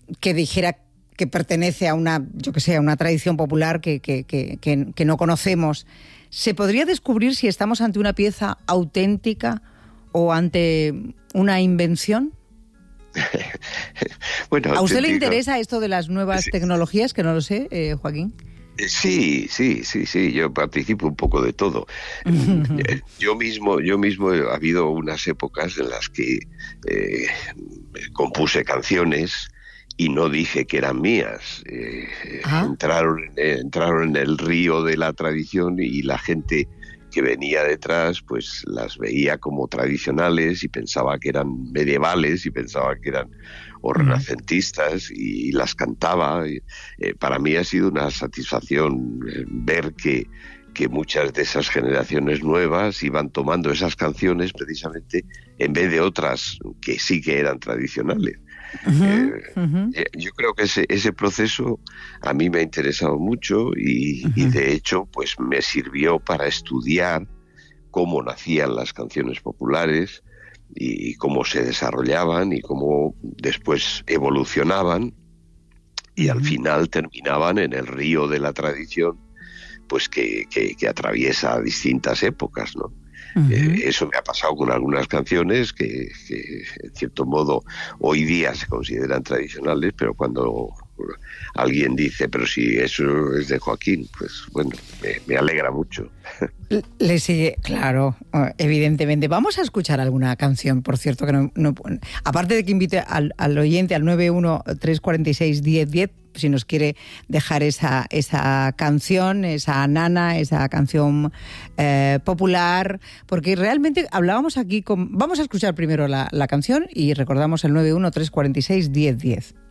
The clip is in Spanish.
que dijera que pertenece a una, yo que sé, a una tradición popular que no conocemos. ¿Se podría descubrir si estamos ante una pieza auténtica o ante una invención? Bueno, ¿A usted le interesa esto de las nuevas tecnologías? Que no lo sé, Joaquín. Sí, yo participo un poco de todo. Yo mismo ha habido unas épocas en las que compuse canciones y no dije que eran mías. Entraron en el río de la tradición y la gente que venía detrás pues las veía como tradicionales y pensaba que eran medievales y pensaba que eran o renacentistas y las cantaba. Para mí ha sido una satisfacción ver que muchas de esas generaciones nuevas iban tomando esas canciones precisamente en vez de otras que sí que eran tradicionales. Yo creo que ese proceso a mí me ha interesado mucho y de hecho pues me sirvió para estudiar cómo nacían las canciones populares y cómo se desarrollaban y cómo después evolucionaban y al final terminaban en el río de la tradición pues que atraviesa distintas épocas, ¿no? Eso me ha pasado con algunas canciones que en cierto modo hoy día se consideran tradicionales, pero cuando alguien dice, pero si eso es de Joaquín, pues bueno, me alegra mucho. Le sigue, claro, evidentemente. Vamos a escuchar alguna canción, por cierto, que no aparte de que invite al oyente al 913461010, si nos quiere dejar esa canción, esa nana, esa canción popular, porque realmente hablábamos aquí vamos a escuchar primero la canción y recordamos el 913461010.